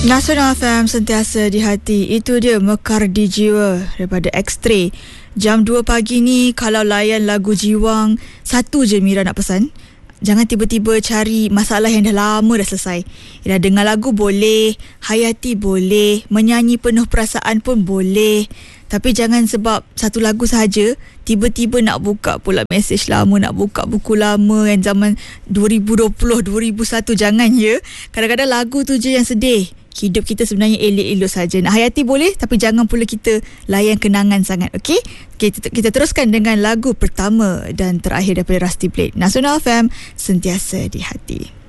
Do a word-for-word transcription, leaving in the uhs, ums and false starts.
Nasional F M sentiasa di hati. Itu dia Mekar di Jiwa daripada X-Ray. Jam dua pagi ni kalau layan lagu Jiwang, satu je Mira nak pesan. Jangan tiba-tiba cari masalah yang dah lama dah selesai. Dah dengar lagu boleh, hayati boleh, menyanyi penuh perasaan pun boleh. Tapi jangan sebab satu lagu sahaja tiba-tiba nak buka pula mesej lama, nak buka buku lama yang zaman dua ribu dua puluh, dua ribu satu. Jangan ya. Kadang-kadang lagu tu je yang sedih. Hidup kita sebenarnya elok-elok saja. Nak hayati boleh, tapi jangan pula kita layan kenangan sangat. Okey? Kita, kita teruskan dengan lagu pertama dan terakhir daripada Rusty Blade. Nasional F M sentiasa di hati.